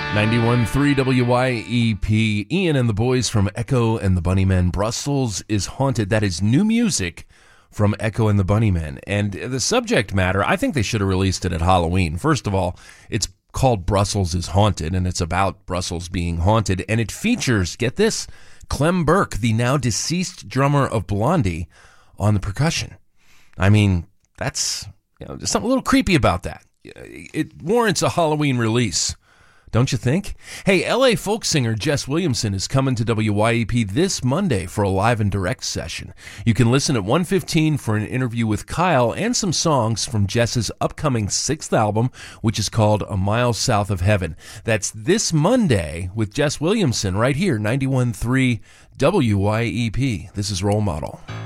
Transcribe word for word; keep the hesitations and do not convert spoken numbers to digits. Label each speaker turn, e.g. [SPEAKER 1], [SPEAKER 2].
[SPEAKER 1] ninety-one point three W Y E P. Ian and the boys from Echo and the Bunnymen. Brussels is Haunted. That is new music from Echo and the Bunnymen. And the subject matter, I think they should have released it at Halloween. First of all, it's called Brussels is Haunted, and it's about Brussels being haunted. And it features, get this, Clem Burke, the now deceased drummer of Blondie, on the percussion. I mean, that's, you know, there's something a little creepy about that. It warrants a Halloween release, don't you think? Hey, L A folk singer Jess Williamson is coming to W Y E P this Monday for a live and direct session. You can listen at one fifteen for an interview with Kyle and some songs from Jess's upcoming sixth album, which is called A Mile South of Heaven. That's this Monday with Jess Williamson right here, ninety-one point three W Y E P. This is Role Model.